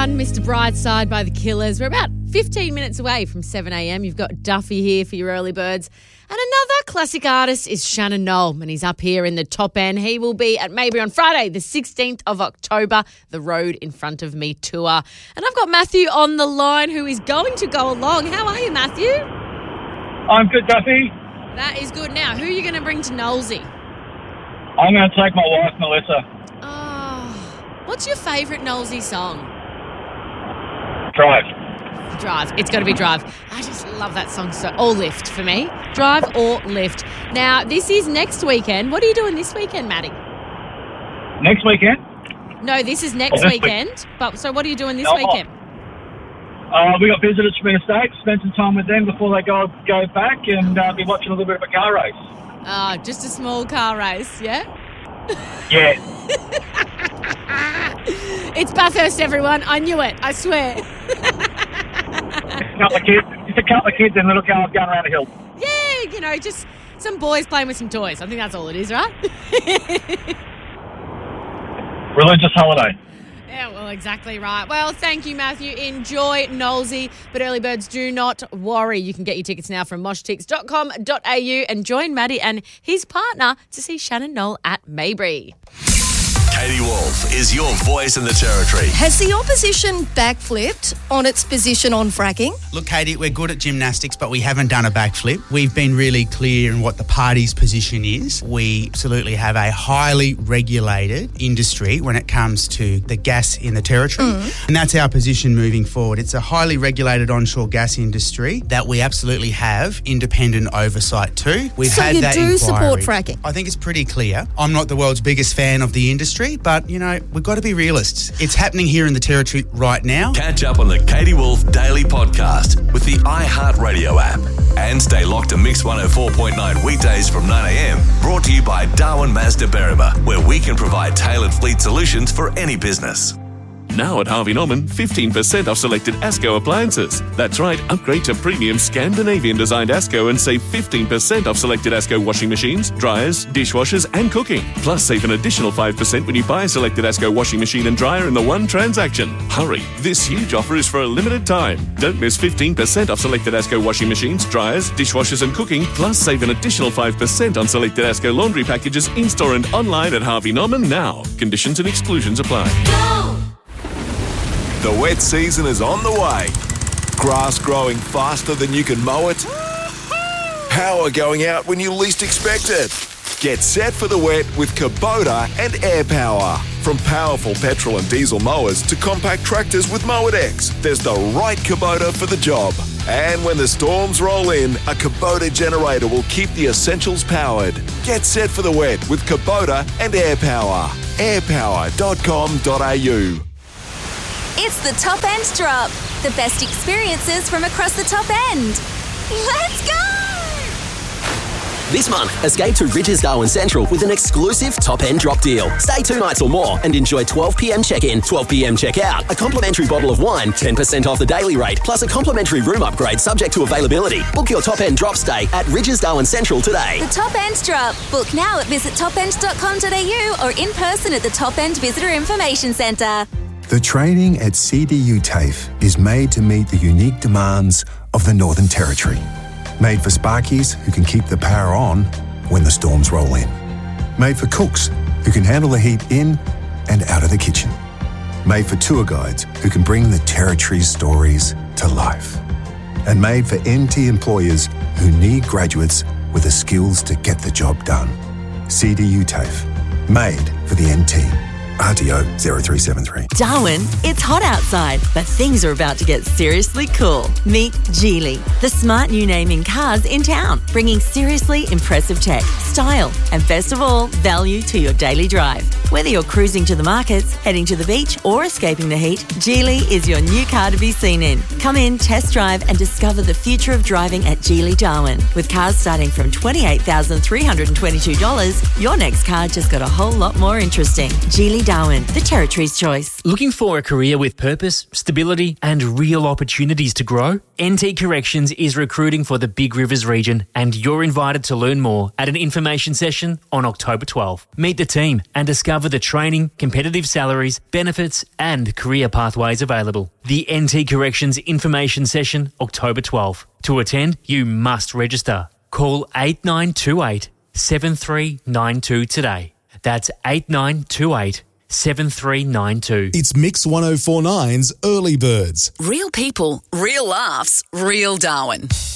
one, Mr. Brightside by The Killers. We're about 15 minutes away from 7 a.m. You've got Duffy here for your early birds. And another classic artist is Shannon Noll, and he's up here in the Top End. He will be at Mayberry on Friday, the 16th of October, the Road in Front of Me tour. And I've got Matthew on the line who is going to go along. How are you, Matthew? I'm good, Duffy. That is good. Now, who are you going to bring to Knowlesy? I'm going to take my wife, Melissa. What's your favourite Knowlesy song? Drive. Drive. It's got to be Drive. I just love that song. Or Lift for me. Drive or Lift. Now, this is next weekend. What are you doing this weekend, Matty? Next weekend? No, this is next weekend. But so what are you doing this weekend? We got visitors from interstate. Spend some time with them before they go back and be watching a little bit of a car race. Just a small car race, yeah? Yeah. It's Bathurst, everyone. I knew it. I swear. Just a couple of kids in little cars going around a hill. Yeah, just some boys playing with some toys. I think that's all it is, right? Religious holiday. Yeah, well, exactly right. Well, thank you, Matthew. Enjoy Knowlesy. But early birds, do not worry. You can get your tickets now from moshtix.com.au and join Matty and his partner to see Shannon Noll at Mayberry. Katie Wolf is your voice in the Territory. Has the opposition backflipped on its position on fracking? Look, Katie, we're good at gymnastics, but we haven't done a backflip. We've been really clear in what the party's position is. We absolutely have a highly regulated industry when it comes to the gas in the Territory. And that's our position moving forward. It's a highly regulated onshore gas industry that we absolutely have independent oversight to. We've so had you that do inquiry. support fracking? I think it's pretty clear. I'm not the world's biggest fan of the industry, but, we've got to be realists. It's happening here in the Territory right now. Catch up on the Katie Wolf Daily Podcast with the iHeartRadio app. And stay locked to Mix 104.9 weekdays from 9 a.m. Brought to you by Darwin Mazda Berrima, where we can provide tailored fleet solutions for any business. Now at Harvey Norman, 15% off selected ASCO appliances. That's right, upgrade to premium Scandinavian-designed ASCO and save 15% off selected ASCO washing machines, dryers, dishwashers and cooking. Plus, save an additional 5% when you buy a selected ASCO washing machine and dryer in the one transaction. Hurry, this huge offer is for a limited time. Don't miss 15% off selected ASCO washing machines, dryers, dishwashers and cooking. Plus, save an additional 5% on selected ASCO laundry packages in-store and online at Harvey Norman now. Conditions and exclusions apply. Go! The wet season is on the way. Grass growing faster than you can mow it. Power going out when you least expect it. Get set for the wet with Kubota and Air Power. From powerful petrol and diesel mowers to compact tractors with Mowedex, there's the right Kubota for the job. And when the storms roll in, a Kubota generator will keep the essentials powered. Get set for the wet with Kubota and Air Power. airpower.com.au. It's the Top End Drop. The best experiences from across the Top End. Let's go! This month, escape to Ridges Darwin Central with an exclusive Top End Drop deal. Stay 2 nights or more and enjoy 12 p.m. check-in, 12 p.m. check-out, a complimentary bottle of wine, 10% off the daily rate, plus a complimentary room upgrade subject to availability. Book your Top End Drop stay at Ridges Darwin Central today. The Top End Drop. Book now at visittopend.com.au or in person at the Top End Visitor Information Centre. The training at CDU TAFE is made to meet the unique demands of the Northern Territory. Made for sparkies who can keep the power on when the storms roll in. Made for cooks who can handle the heat in and out of the kitchen. Made for tour guides who can bring the Territory's stories to life. And made for NT employers who need graduates with the skills to get the job done. CDU TAFE. Made for the NT. RTO 0373. Darwin, it's hot outside, but things are about to get seriously cool. Meet Geely, the smart new name in cars in town, bringing seriously impressive tech, style, and best of all, value to your daily drive. Whether you're cruising to the markets, heading to the beach, or escaping the heat, Geely is your new car to be seen in. Come in, test drive, and discover the future of driving at Geely Darwin. With cars starting from $28,322, your next car just got a whole lot more interesting. Geely Darwin, the Territory's choice. Looking for a career with purpose, stability, and real opportunities to grow? NT Corrections is recruiting for the Big Rivers region, and you're invited to learn more at an information information session on October 12. Meet the team and discover the training, competitive salaries, benefits and career pathways available. The NT Corrections information session, October 12. To attend, you must register. Call 8928 7392 today. That's 8928 7392. It's Mix 104.9's Early Birds. Real people, real laughs, real Darwin.